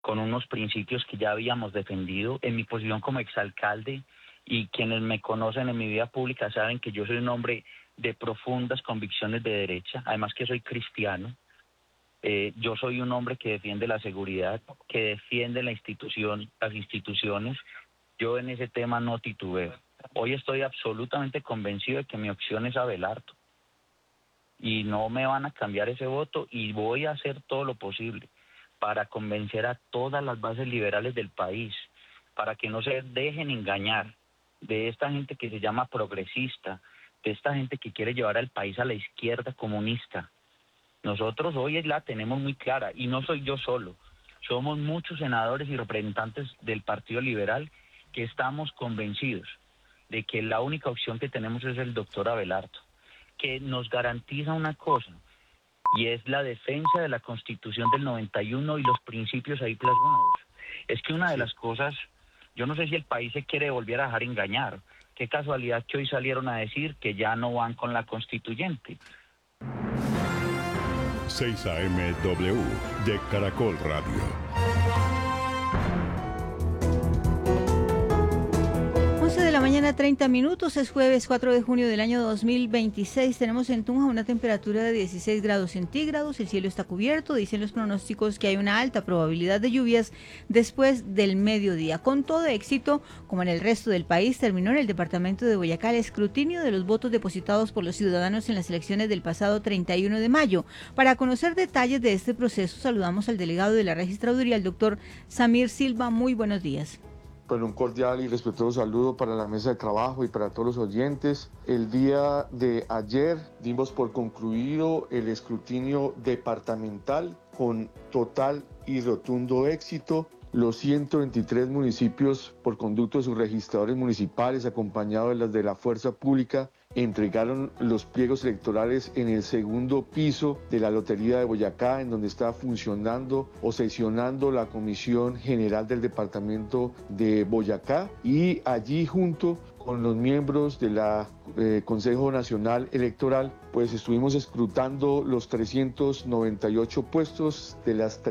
con unos principios que ya habíamos defendido en mi posición como exalcalde, y quienes me conocen en mi vida pública saben que yo soy un hombre de profundas convicciones de derecha, además que soy cristiano. Yo soy un hombre que defiende la seguridad, que defiende las instituciones. Yo en ese tema no titubeo. Hoy estoy absolutamente convencido de que mi opción es Abelardo y no me van a cambiar ese voto, y voy a hacer todo lo posible para convencer a todas las bases liberales del país, para que no se dejen engañar de esta gente que se llama progresista, de esta gente que quiere llevar al país a la izquierda comunista. Nosotros hoy la tenemos muy clara, y no soy yo solo. Somos muchos senadores y representantes del Partido Liberal que estamos convencidos de que la única opción que tenemos es el doctor Abelardo, que nos garantiza una cosa, y es la defensa de la Constitución del 91 y los principios ahí plasmados. Es que una de las cosas, yo no sé si el país se quiere volver a dejar engañar. Qué casualidad que hoy salieron a decir que ya no van con la constituyente. 6 AM-W de Caracol Radio. 30 minutos, es jueves 4 de junio del año 2026. Tenemos en Tunja una temperatura de 16 grados centígrados, el cielo está cubierto, dicen los pronósticos que hay una alta probabilidad de lluvias después del mediodía. Con todo éxito, como en el resto del país, terminó en el departamento de Boyacá el escrutinio de los votos depositados por los ciudadanos en las elecciones del pasado 31 de mayo. Para conocer detalles de este proceso, saludamos al delegado de la registraduría, el doctor Samir Silva. Muy buenos días. Con un cordial y respetuoso saludo para la mesa de trabajo y para todos los oyentes. El día de ayer dimos por concluido el escrutinio departamental con total y rotundo éxito. Los 123 municipios, por conducto de sus registradores municipales, acompañados de las de la fuerza pública, entregaron los pliegos electorales en el segundo piso de la Lotería de Boyacá, en donde está funcionando o sesionando la Comisión General del Departamento de Boyacá, y allí junto con los miembros de la Consejo Nacional Electoral, pues estuvimos escrutando los 398 puestos de las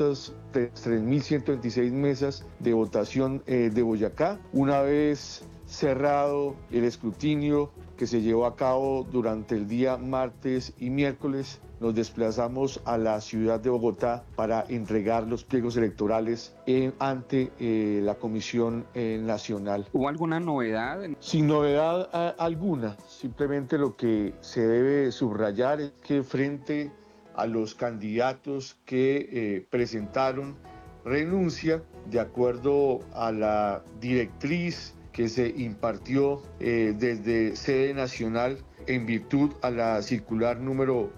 3.126 mesas de votación de Boyacá. Una vez cerrado el escrutinio que se llevó a cabo durante el día martes y miércoles, nos desplazamos a la ciudad de Bogotá para entregar los pliegos electorales ante la Comisión Nacional. ¿Hubo alguna novedad? Sin novedad alguna, simplemente lo que se debe subrayar es que frente a los candidatos que presentaron renuncia, de acuerdo a la directriz que se impartió desde sede nacional en virtud a la circular número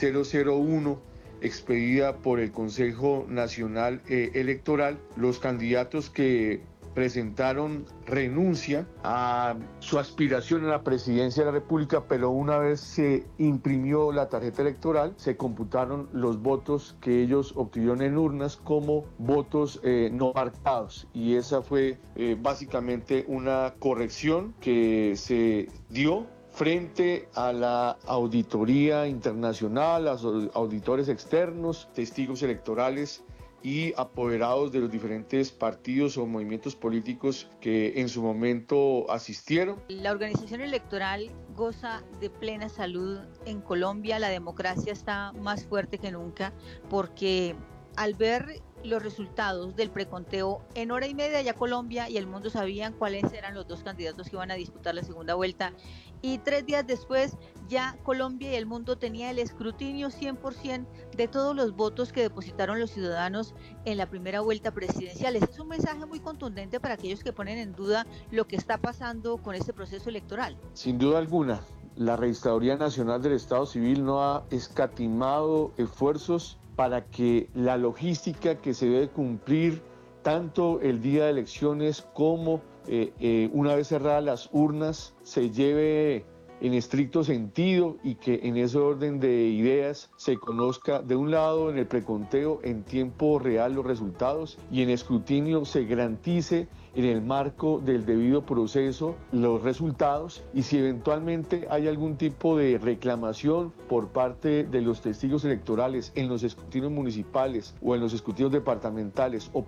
001 expedida por el Consejo Nacional Electoral, los candidatos que presentaron renuncia a su aspiración a la presidencia de la República, pero una vez se imprimió la tarjeta electoral, se computaron los votos que ellos obtuvieron en urnas como votos no marcados, y esa fue básicamente una corrección que se dio frente a la auditoría internacional, a los auditores externos, testigos electorales y apoderados de los diferentes partidos o movimientos políticos que en su momento asistieron. La organización electoral goza de plena salud en Colombia. La democracia está más fuerte que nunca, porque al ver los resultados del preconteo, en hora y media ya Colombia y el mundo sabían cuáles eran los dos candidatos que iban a disputar la segunda vuelta, y 3 días después ya Colombia y el mundo tenía el escrutinio 100% de todos los votos que depositaron los ciudadanos en la primera vuelta presidencial. Este es un mensaje muy contundente para aquellos que ponen en duda lo que está pasando con este proceso electoral. Sin duda alguna, la Registraduría Nacional del Estado Civil no ha escatimado esfuerzos para que la logística que se debe cumplir tanto el día de elecciones como una vez cerradas las urnas se lleve en estricto sentido y que en ese orden de ideas se conozca de un lado en el preconteo en tiempo real los resultados y en escrutinio se garantice en el marco del debido proceso los resultados, y si eventualmente hay algún tipo de reclamación por parte de los testigos electorales en los escrutinios municipales o en los escrutinios departamentales o